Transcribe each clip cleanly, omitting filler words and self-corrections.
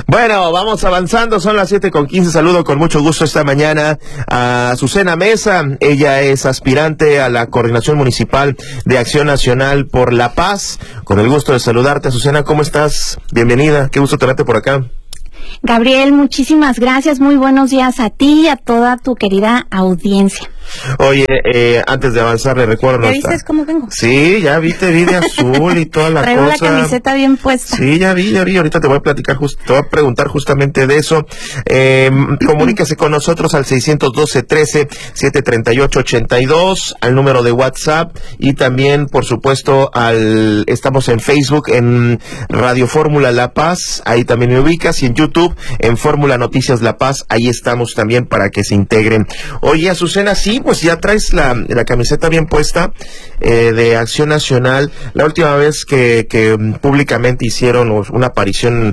Bueno, vamos avanzando, son las 7:15. Saludo con mucho gusto esta mañana a Azucena Meza. Ella es aspirante a la Coordinación Municipal de Acción Nacional por la Paz. Con el gusto de saludarte, Azucena, ¿cómo estás? Bienvenida, qué gusto tenerte por acá. Gabriel, muchísimas gracias, muy buenos días a ti y a toda tu querida audiencia. Oye, antes de avanzar, le recuerdo... ¿Ya viste cómo vengo? Sí, ya vi de azul y toda la Traigo cosa. Traigo la camiseta bien puesta. Sí, ya vi, ahorita te voy a platicar, te voy a preguntar justamente de eso. Comuníquese con nosotros al 612-13-738-82, al número de WhatsApp, y también, por supuesto, estamos en Facebook, en Radio Fórmula La Paz, ahí también me ubicas, y en YouTube, en Fórmula Noticias La Paz, ahí estamos también para que se integren. Oye, Azucena, sí, pues ya traes la camiseta bien puesta de Acción Nacional. La última vez que públicamente hicieron una aparición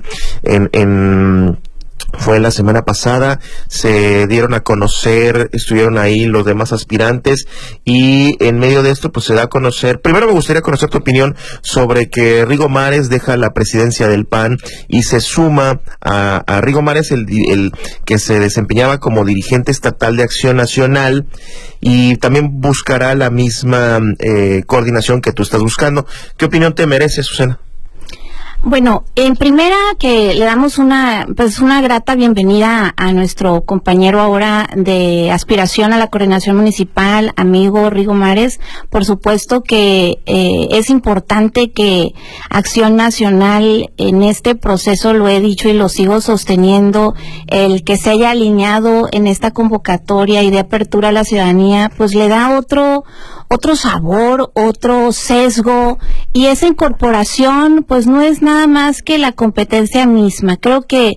fue la semana pasada, se dieron a conocer, estuvieron ahí los demás aspirantes, y en medio de esto pues se da a conocer, primero me gustaría conocer tu opinión sobre que Rigo Mares deja la presidencia del PAN y se suma a Rigo Mares, el que se desempeñaba como dirigente estatal de Acción Nacional, y también buscará la misma coordinación que tú estás buscando. ¿Qué opinión te merece, Susana? Bueno, en primera que le damos una grata bienvenida a nuestro compañero ahora de aspiración a la coordinación municipal, amigo Rigo Mares. Por supuesto que es importante que Acción Nacional en este proceso, lo he dicho y lo sigo sosteniendo, el que se haya alineado en esta convocatoria y de apertura a la ciudadanía, pues le da otro sabor, otro sesgo, y esa incorporación pues no es nada más que la competencia misma. Creo que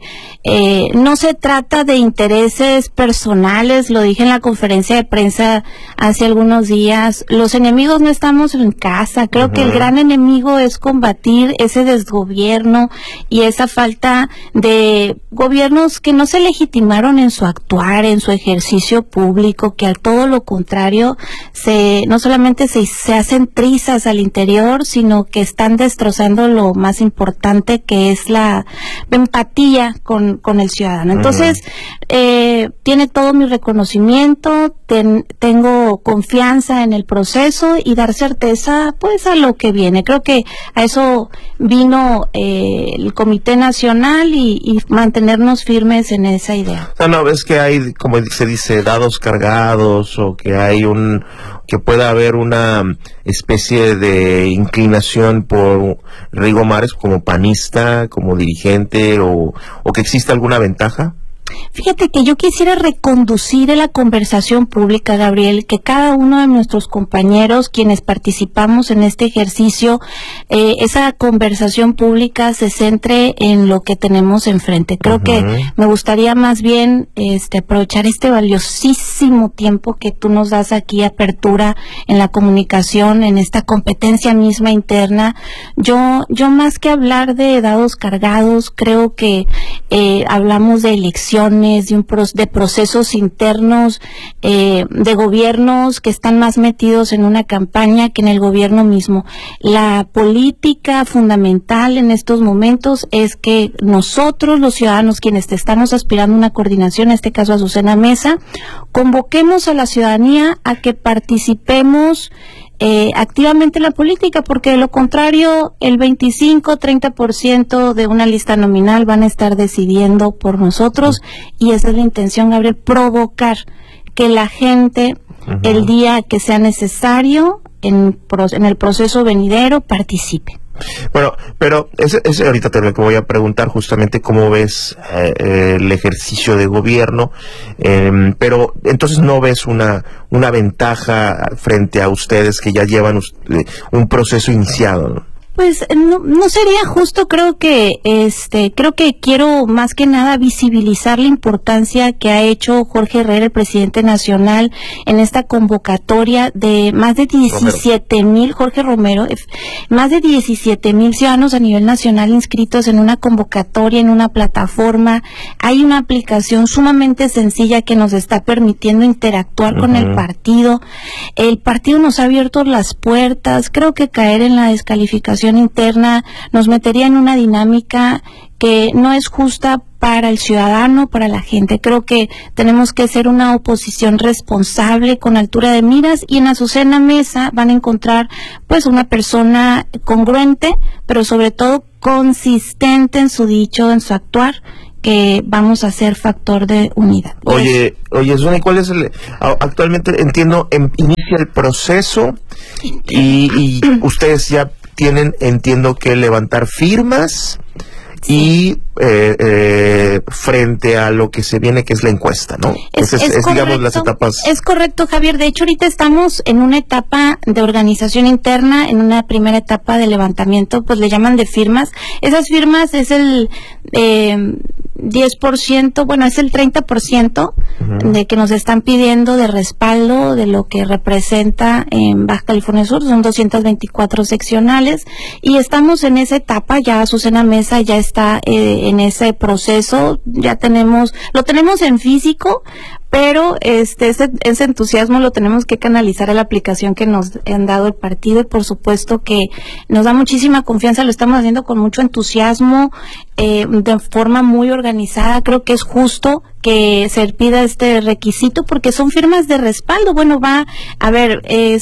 no se trata de intereses personales, lo dije en la conferencia de prensa hace algunos días, los enemigos no estamos en casa. Creo que el gran enemigo es combatir ese desgobierno y esa falta de gobiernos que no se legitimaron en su actuar, en su ejercicio público, que al todo lo contrario no solamente se hacen trizas al interior, sino que están destrozando lo más importante, que es la empatía con el ciudadano. Entonces, tiene todo mi reconocimiento, tengo confianza en el proceso y dar certeza pues a lo que viene. Creo que a eso vino el Comité Nacional y mantenernos firmes en esa idea. No, ves que hay, como se dice, dados cargados, o que hay que pueda haber una especie de inclinación por Rigo Mares como panista, como dirigente, o que exista alguna ventaja. Fíjate que yo quisiera reconducir la conversación pública, Gabriel, que cada uno de nuestros compañeros, quienes participamos en este ejercicio, esa conversación pública se centre en lo que tenemos enfrente. Creo que me gustaría más bien aprovechar este valiosísimo tiempo que tú nos das aquí, apertura en la comunicación, en esta competencia misma interna. Yo más que hablar de dados cargados, creo que hablamos de elecciones, de procesos internos, de gobiernos que están más metidos en una campaña que en el gobierno mismo. La política fundamental en estos momentos es que nosotros, los ciudadanos, quienes estamos aspirando a una coordinación, en este caso Azucena Meza, convoquemos a la ciudadanía a que participemos activamente en la política, porque de lo contrario el 25-30% de una lista nominal van a estar decidiendo por nosotros, y esa es la intención, Gabriel, provocar que la gente el día que sea necesario en el proceso venidero participe. Bueno, pero ese ahorita te voy a preguntar justamente cómo ves el ejercicio de gobierno, pero entonces no ves una ventaja frente a ustedes que ya llevan un proceso iniciado, ¿no? Pues no sería justo. Creo que quiero más que nada visibilizar la importancia que ha hecho Jorge Herrera, el presidente nacional, en esta convocatoria de más de 17,000, Jorge Romero, más de 17,000 ciudadanos a nivel nacional inscritos en una convocatoria, en una plataforma. Hay una aplicación sumamente sencilla que nos está permitiendo interactuar con el partido. El partido nos ha abierto las puertas. Creo que caer en la descalificación interna nos metería en una dinámica que no es justa para el ciudadano, para la gente. Creo que tenemos que ser una oposición responsable, con altura de miras, y en Azucena Mesa van a encontrar pues una persona congruente, pero sobre todo consistente en su dicho, en su actuar, que vamos a ser factor de unidad. Oye, Susana, ¿cuál es actualmente inicia el proceso y ustedes ya tienen, entiendo, que levantar firmas y frente a lo que se viene, que es la encuesta, ¿no? Es digamos, las etapas. Es correcto, Javier. De hecho, ahorita estamos en una etapa de organización interna, en una primera etapa de levantamiento, pues le llaman de firmas. Esas firmas es el 10%, bueno, es el 30% de que nos están pidiendo de respaldo de lo que representa en Baja California Sur. Son 224 seccionales y estamos en esa etapa. Ya Azucena Mesa ya está en ese proceso, lo tenemos en físico, pero ese entusiasmo lo tenemos que canalizar a la aplicación que nos han dado el partido, y por supuesto que nos da muchísima confianza. Lo estamos haciendo con mucho entusiasmo, de forma muy organizada. Creo que es justo que se pida este requisito porque son firmas de respaldo. Bueno, va a ver, el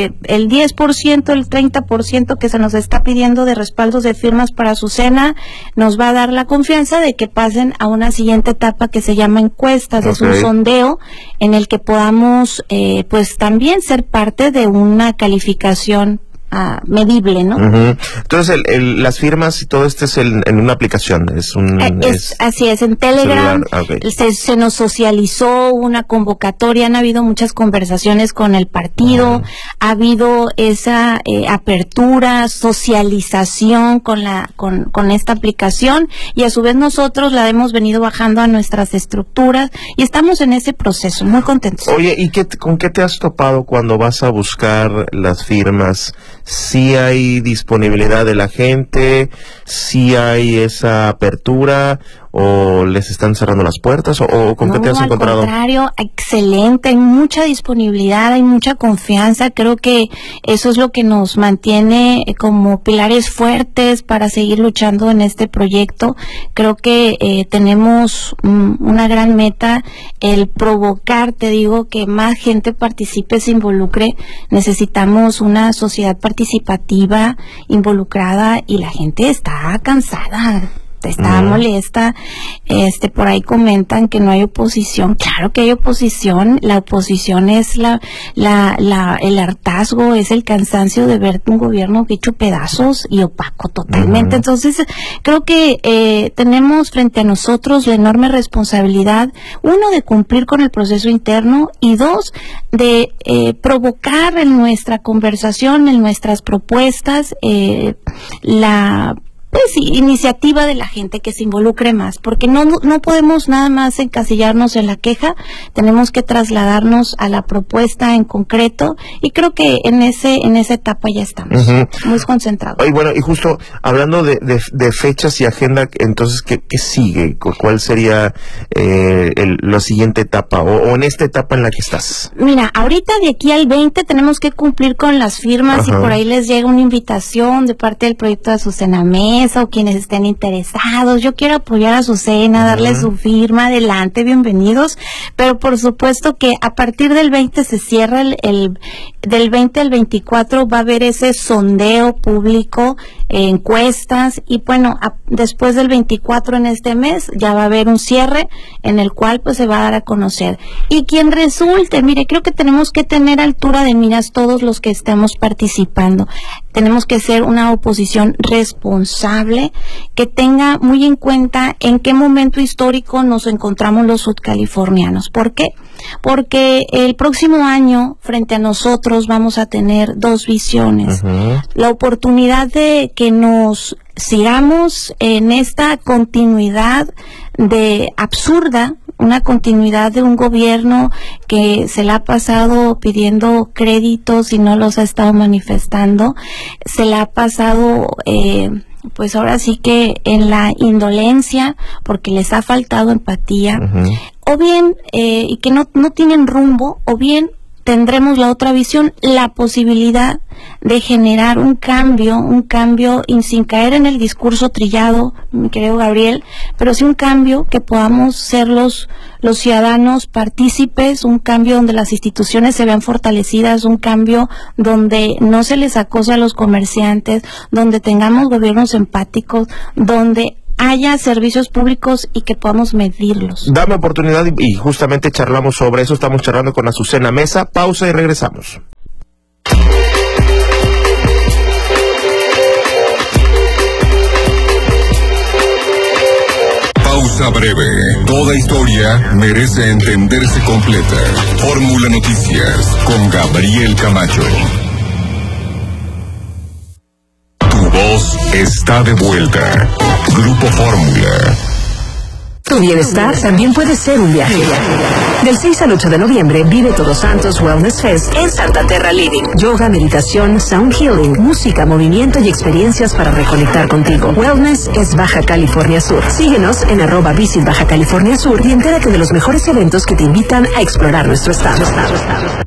10%, el 30% que se nos está pidiendo de respaldos de firmas para Azucena nos va a dar la confianza de que pasen a una siguiente etapa que se llama encuestas. Okay. Es un sondeo en el que podamos pues también ser parte de una calificación medible, ¿no? Entonces, las firmas y todo esto es en una aplicación, así es, en Telegram. Okay. Se nos socializó una convocatoria, han habido muchas conversaciones con el partido, ha habido esa apertura, socialización con esta aplicación, y a su vez nosotros la hemos venido bajando a nuestras estructuras y estamos en ese proceso, muy contentos. Oye, ¿y con qué te has topado cuando vas a buscar las firmas? ¿Sí hay disponibilidad de la gente? ¿Sí hay esa apertura? ¿O les están cerrando las puertas? ¿O con qué te has encontrado? Al contrario, excelente, hay mucha disponibilidad, hay mucha confianza. Creo que eso es lo que nos mantiene como pilares fuertes para seguir luchando en este proyecto. Creo que tenemos una gran meta, el provocar, te digo, que más gente participe, se involucre. Necesitamos una sociedad participativa, involucrada, y la gente está cansada, está molesta. Por ahí comentan que no hay oposición. Claro que hay oposición. La oposición es el hartazgo, es el cansancio de ver un gobierno hecho pedazos y opaco totalmente. Entonces, creo que tenemos frente a nosotros la enorme responsabilidad, uno, de cumplir con el proceso interno, y dos, de provocar en nuestra conversación, en nuestras propuestas, iniciativa de la gente, que se involucre más, porque no podemos nada más encasillarnos en la queja, tenemos que trasladarnos a la propuesta en concreto, y creo que en esa etapa ya estamos muy concentrados. Y bueno, y justo hablando de fechas y agenda, entonces, ¿qué sigue? ¿Cuál sería la siguiente etapa, o en esta etapa en la que estás? Mira, ahorita de aquí al 20 tenemos que cumplir con las firmas, y por ahí les llega una invitación de parte del proyecto de Azucena Mesa, o quienes estén interesados. Yo quiero apoyar a Azucena, darle su firma, adelante, bienvenidos, pero por supuesto que a partir del 20 se cierra del 20 al 24 va a haber ese sondeo público, encuestas, y bueno, después del 24, en este mes, ya va a haber un cierre en el cual pues se va a dar a conocer. Y quien resulte, mire, creo que tenemos que tener altura de miras todos los que estemos participando. Tenemos que ser una oposición responsable, que tenga muy en cuenta en qué momento histórico nos encontramos los sudcalifornianos. ¿Por qué? Porque el próximo año, frente a nosotros, vamos a tener dos visiones. La oportunidad de que nos sigamos en esta continuidad absurda, una continuidad de un gobierno que se la ha pasado pidiendo créditos y no los ha estado manifestando, se la ha pasado pues ahora sí que en la indolencia, porque les ha faltado empatía, o bien y que no tienen rumbo, o bien tendremos la otra visión, la posibilidad de generar un cambio y sin caer en el discurso trillado, mi querido Gabriel, pero sí un cambio que podamos ser los ciudadanos partícipes, un cambio donde las instituciones se vean fortalecidas, un cambio donde no se les acose a los comerciantes, donde tengamos gobiernos empáticos, donde haya servicios públicos y que podamos medirlos. Dame oportunidad y justamente charlamos sobre eso. Estamos charlando con Azucena Meza. Pausa y regresamos. Pausa breve. Toda historia merece entenderse completa. Fórmula Noticias con Gabriel Camacho. Tu voz está de vuelta. Grupo Fórmula. Tu bienestar también puede ser un viaje. Del 6 al 8 de noviembre vive Todos Santos Wellness Fest en Santa Terra Living. Yoga, meditación, sound healing, música, movimiento y experiencias para reconectar contigo. Wellness es Baja California Sur. Síguenos en @Visit Baja California Sur y entérate de los mejores eventos que te invitan a explorar nuestro estado.